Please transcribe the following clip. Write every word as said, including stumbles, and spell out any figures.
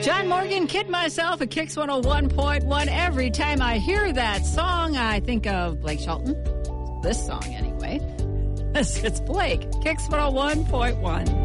John Morgan, Kid Myself at Kicks one oh one point one. Every time I hear that song, I think of Blake Shelton. This song, anyway. It's Blake, Kicks one oh one point one.